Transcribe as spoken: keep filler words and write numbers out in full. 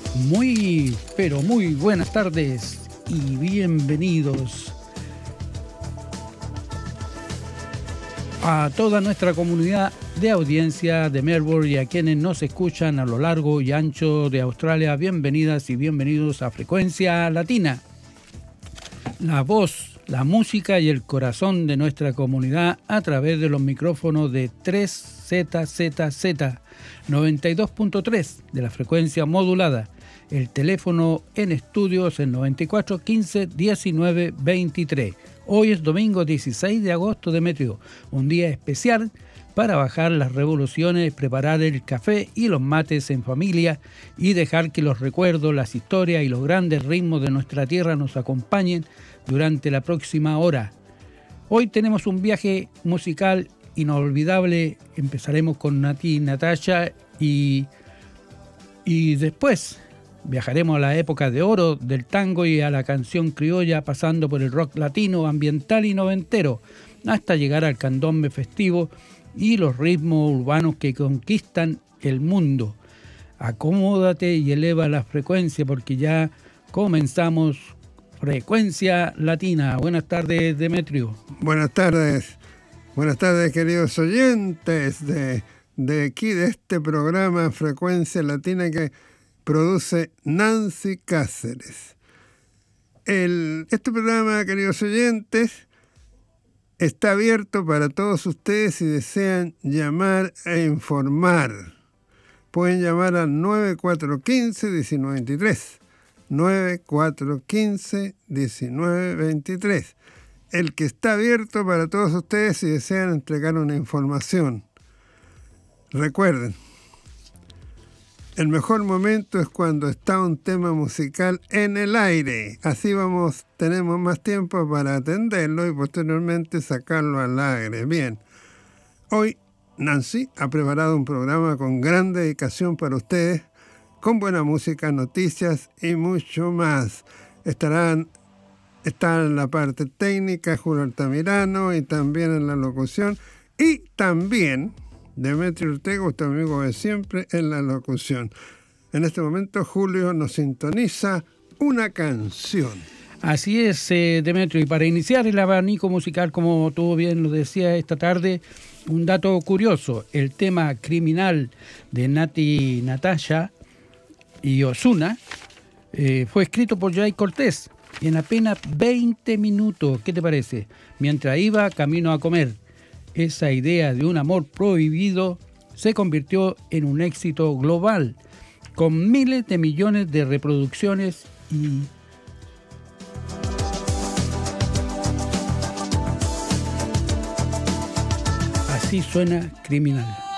Muy, pero muy buenas tardes y bienvenidos a toda nuestra comunidad de audiencia de Melbourne y a quienes nos escuchan a lo largo y ancho de Australia. Bienvenidas y bienvenidos a Frecuencia Latina. La voz, la música y el corazón de nuestra comunidad a través de los micrófonos de tres Z Z Z noventa y dos punto tres de la frecuencia modulada. El teléfono en estudios en noventa y cuatro, quince, diecinueve, veintitrés. Hoy es domingo dieciséis de agosto, Demetrio, un día especial para bajar las revoluciones, preparar el café y los mates en familia y dejar que los recuerdos, las historias y los grandes ritmos de nuestra tierra nos acompañen durante la próxima hora. Hoy tenemos un viaje musical inolvidable. Empezaremos con Nati Natasha y, y después viajaremos a la época de oro del tango y a la canción criolla, pasando por el rock latino, ambiental y noventero, hasta llegar al candombe festivo y los ritmos urbanos que conquistan el mundo. Acomódate y eleva la frecuencia porque ya comenzamos Frecuencia Latina. Buenas tardes, Demetrio. Buenas tardes. Buenas tardes, queridos oyentes de, de aquí, de este programa Frecuencia Latina que produce Nancy Cáceres. El, este programa, queridos oyentes, está abierto para todos ustedes si desean llamar e informar. Pueden llamar al nueve cuatro uno cinco, uno nueve dos tres. nueve cuatro uno cinco, uno nueve dos tres. El que está abierto para todos ustedes si desean entregar una información. Recuerden, el mejor momento es cuando está un tema musical en el aire. Así vamos, tenemos más tiempo para atenderlo y posteriormente sacarlo al aire. Bien, hoy Nancy ha preparado un programa con gran dedicación para ustedes, con buena música, noticias y mucho más. Estarán, está en la parte técnica Julio Altamirano y también en la locución y también Demetrio Ortega, usted amigo de siempre, en la locución. En este momento Julio nos sintoniza una canción. Así es, eh, Demetrio, y para iniciar el abanico musical, como tú bien lo decías esta tarde, un dato curioso: el tema Criminal de Nati Natasha y Ozuna eh, fue escrito por Jay Cortés en apenas veinte minutos. ¿Qué te parece? Mientras iba camino a comer. Esa idea de un amor prohibido se convirtió en un éxito global, con miles de millones de reproducciones y así suena Criminal.